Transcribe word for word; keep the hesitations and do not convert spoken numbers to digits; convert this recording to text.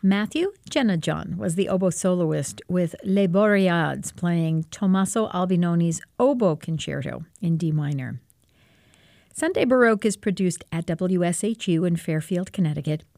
Matthew Jenajon was the oboe soloist with Les Boreades playing Tommaso Albinoni's Oboe Concerto in D minor. Sunday Baroque is produced at W S H U in Fairfield, Connecticut,